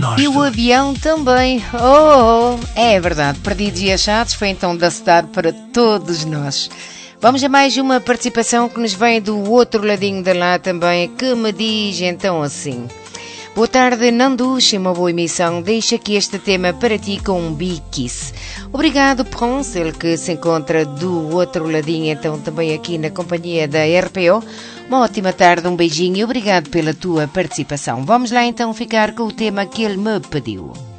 E o avião também. É verdade, perdidos e achados foi então da cidade para todos nós. Vamos a mais uma participação que nos vem do outro ladinho de lá também, que me diz então assim: boa tarde, Nandush, uma boa emissão. Deixa aqui este tema para ti com um big kiss. Obrigado, Pronce, ele que se encontra do outro ladinho, então também aqui na companhia da RPO. Uma ótima tarde, um beijinho e obrigado pela tua participação. Vamos lá então ficar com o tema que ele me pediu.